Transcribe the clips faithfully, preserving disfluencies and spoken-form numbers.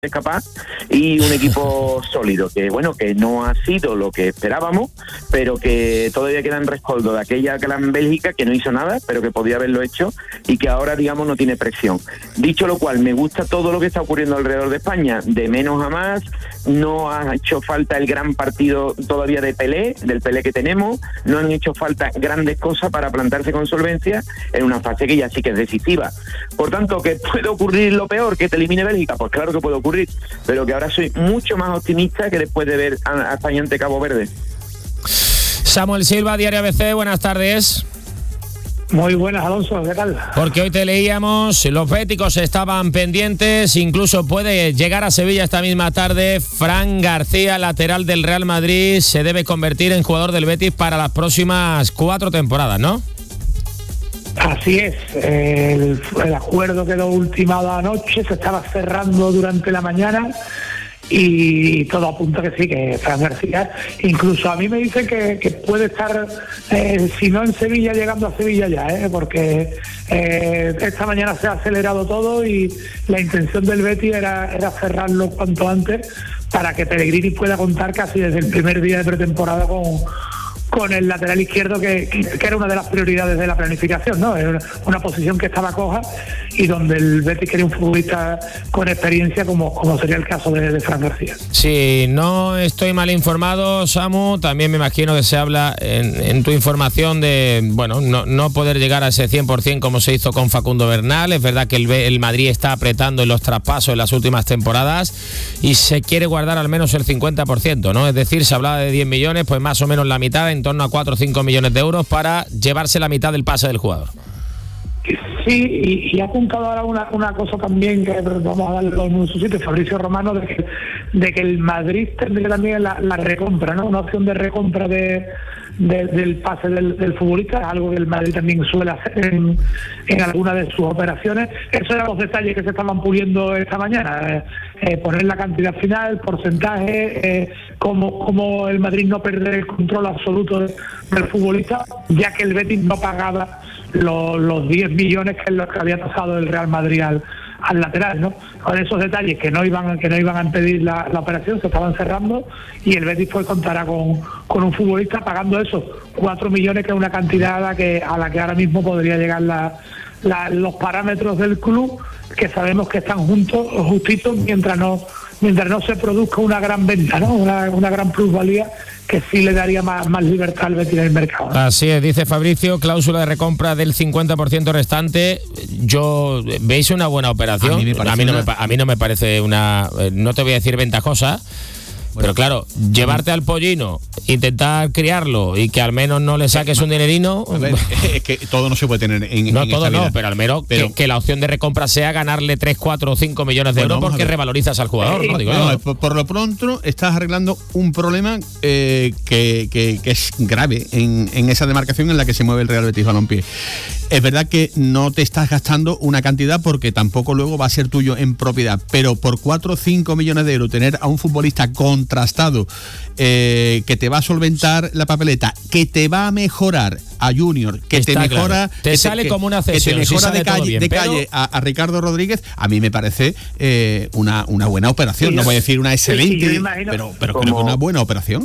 es capaz y un equipo sólido, que bueno, que no ha sido lo que esperábamos, pero que todavía queda en rescoldo de aquella gran Bélgica que no hizo nada, pero que podía haberlo hecho y que ahora, digamos, no tiene presión. Dicho lo cual, me gusta todo lo que está ocurriendo alrededor de España, de menos a más. No ha hecho falta el gran partido todavía de Pelé, del Pelé que tenemos, no han hecho falta grandes cosas para plantarse con solvencia en una fase que ya sí que es decisiva. Por tanto, ¿que puede ocurrir lo peor, que te elimine Bélgica? Pues claro que puede ocurrir, pero que ahora soy mucho más optimista que después de ver a, a España ante Cabo Verde. Samuel Silva, Diario A B C, buenas tardes. Muy buenas, Alonso, ¿qué tal? Porque hoy te leíamos, los béticos estaban pendientes, incluso puede llegar a Sevilla esta misma tarde. Fran García, lateral del Real Madrid, se debe convertir en jugador del Betis para las próximas cuatro temporadas, ¿no? Así es, el, el acuerdo quedó ultimado anoche, se estaba cerrando durante la mañana y todo apunta que sí, que Fran García, incluso a mí me dicen que, que puede estar, eh, si no en Sevilla, llegando a Sevilla ya, ¿eh? porque eh, esta mañana se ha acelerado todo y la intención del Betis era, era cerrarlo cuanto antes para que Pellegrini pueda contar casi desde el primer día de pretemporada con... con el lateral izquierdo, que, que era una de las prioridades de la planificación, ¿no? Era una posición que estaba coja y donde el Betis quería un futbolista con experiencia, como, como sería el caso de, de Fran García. Si no estoy mal informado, Samu, también me imagino que se habla en, en tu información de, bueno, no, no poder llegar a ese cien por ciento como se hizo con Facundo Bernal. Es verdad que el, el Madrid está apretando en los traspasos en las últimas temporadas y se quiere guardar al menos el cincuenta por ciento, ¿no? Es decir, se hablaba de diez millones, pues más o menos la mitad, en torno a cuatro o cinco millones de euros para llevarse la mitad del pase del jugador. Sí, y, y ha apuntado ahora una, una cosa también que vamos a darle en su sitio, Fabricio Romano, de que, de que el Madrid tendría también la, la recompra, ¿no? Una opción de recompra de, de, del pase del, del futbolista, algo que el Madrid también suele hacer en, en alguna de sus operaciones. Esos eran los detalles que se estaban puliendo esta mañana, eh, eh, poner la cantidad final, porcentaje, eh, cómo, cómo el Madrid no perder el control absoluto de, del futbolista, ya que el Betis no pagaba los, los diez millones que es lo que había tasado el Real Madrid al, al lateral, ¿no? Con esos detalles que no iban que no iban a impedir la, la operación, se estaban cerrando y el Betis pues contará con, con un futbolista pagando esos cuatro millones, que es una cantidad a la que, a la que ahora mismo podría llegar la, la, los parámetros del club, que sabemos que están juntos, justitos, mientras no mientras no se produzca una gran venta, ¿no? Una, una gran plusvalía que sí le daría más, más libertad al Betis en el mercado, ¿no? Así es, dice Fabricio, cláusula de recompra del cincuenta por ciento restante. Yo, ¿veis una buena operación? A mí, a mí, no, una... me, a mí no me parece una, no te voy a decir ventajosa, bueno, pero claro, llevarte al pollino, intentar criarlo y que al menos no le saques un dinerino. A ver, es que todo no se puede tener en No, en todo esta no, vida. pero al menos pero, que, que la opción de recompra sea ganarle tres, cuatro o cinco millones de bueno, euros porque revalorizas al jugador, ¿no? Digo, no, yo. por, por lo pronto estás arreglando un problema eh, que, que, que es grave en, en esa demarcación en la que se mueve el Real Betis Balompié. Es verdad que no te estás gastando una cantidad porque tampoco luego va a ser tuyo en propiedad, pero por cuatro o cinco millones de euros tener a un futbolista contrastado, eh, que te va a solventar la papeleta, que te va a mejorar a Junior, que Está te mejora, claro. Te que sale que, como una cesión, que te mejora si de calle, bien, de pero... calle a, a Ricardo Rodríguez, a mí me parece eh, una, una buena operación. Sí, no voy a decir una excelente, sí, imagino, pero, pero como... creo que una buena operación.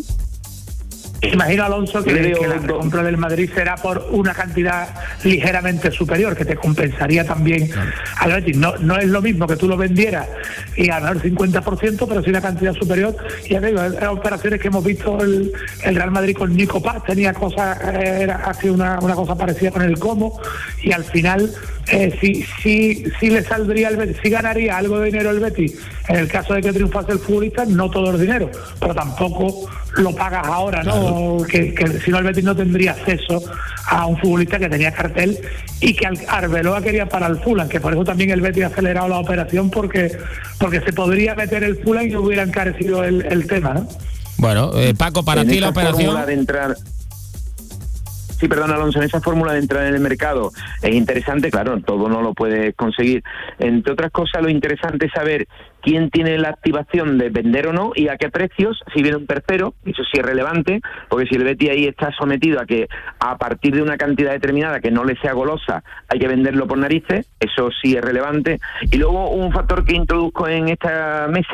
Imagino, Alonso, que, que la compra del Madrid será por una cantidad ligeramente superior, que te compensaría también claro. al Betis. No, no es lo mismo que tú lo vendieras y a ganar cincuenta por ciento, pero sí una cantidad superior. Y ya te digo, eran operaciones que hemos visto el, el Real Madrid con Nico Paz, tenía cosas, era así una, una cosa parecida con el Como, y al final eh, sí, sí, sí le saldría el Betis, sí ganaría algo de dinero el Betis en el caso de que triunfase el futbolista, no todo el dinero, pero tampoco lo pagas ahora, ¿no? Claro. Que, que si no el Betis no tendría acceso a un futbolista que tenía cartel y que Arbeloa quería para el Fulham, que por eso también el Betis ha acelerado la operación, porque porque se podría meter el Fulham y hubiera encarecido el, el tema, ¿no? Bueno, eh, Paco, para en ti la operación... De entrar... Sí, perdón, Alonso, en esa fórmula de entrar en el mercado es interesante, claro, todo no lo puedes conseguir. Entre otras cosas, lo interesante es saber quién tiene la activación de vender o no y a qué precios, si viene un tercero, eso sí es relevante, porque si el Betis ahí está sometido a que a partir de una cantidad determinada que no le sea golosa, hay que venderlo por narices, eso sí es relevante. Y luego un factor que introduzco en esta mesa